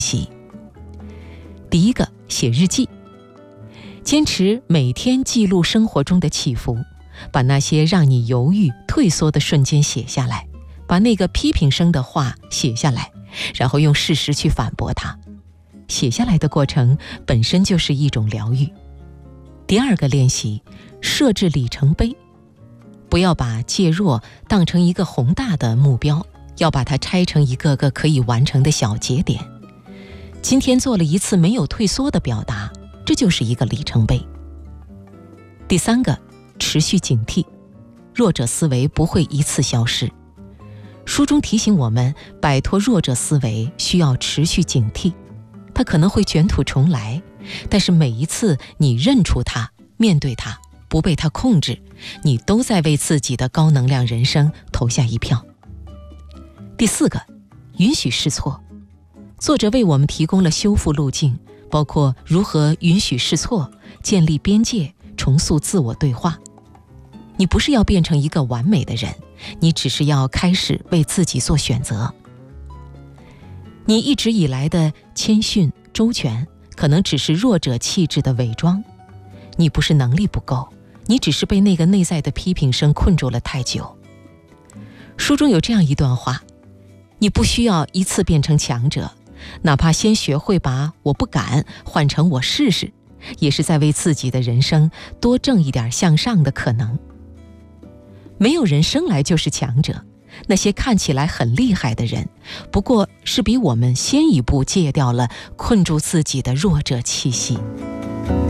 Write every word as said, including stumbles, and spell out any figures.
习。第一个，写日记，坚持每天记录生活中的起伏，把那些让你犹豫、退缩的瞬间写下来，把那个批评声的话写下来，然后用事实去反驳它。写下来的过程本身就是一种疗愈。第二个练习，设置里程碑，不要把戒弱当成一个宏大的目标，要把它拆成一个个可以完成的小节点。今天做了一次没有退缩的表达，这就是一个里程碑。第三个，持续警惕，弱者思维不会一次消失。书中提醒我们，摆脱弱者思维需要持续警惕，它可能会卷土重来，但是每一次你认出它，面对它，不被它控制，你都在为自己的高能量人生投下一票。第四个，允许试错。作者为我们提供了修复路径，包括如何允许试错、建立边界、重塑自我对话。你不是要变成一个完美的人，你只是要开始为自己做选择。你一直以来的谦逊、周全，可能只是弱者气质的伪装。你不是能力不够，你只是被那个内在的批评声困住了太久。书中有这样一段话，你不需要一次变成强者，哪怕先学会把我不敢换成我试试，也是在为自己的人生多挣一点向上的可能。没有人生来就是强者，那些看起来很厉害的人，不过是比我们先一步戒掉了困住自己的弱者气息。